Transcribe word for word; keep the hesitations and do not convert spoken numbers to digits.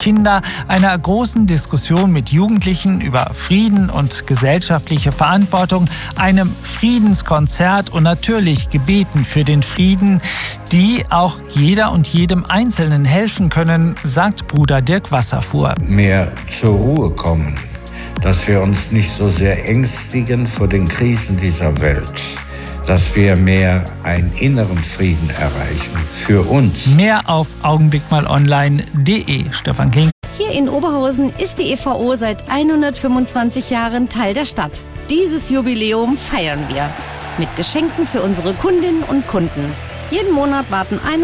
Kinder, einer großen Diskussion mit Jugendlichen über Frieden und gesellschaftliche Verantwortung, einem Friedenskonzert und natürlich Gebeten für den Frieden, die auch jeder und jedem Einzelnen helfen können, sagt Bruder Dirk Wasserfuhr. Mehr zur Ruhe kommen, dass wir uns nicht so sehr ängstigen vor den Krisen dieser Welt, dass wir mehr einen inneren Frieden erreichen für uns. Mehr auf augenblickmalonline punkt de. Stefan King. Hier in Oberhausen ist die E V O seit hundertfünfundzwanzig Jahren Teil der Stadt. Dieses Jubiläum feiern wir mit Geschenken für unsere Kundinnen und Kunden. Jeden Monat warten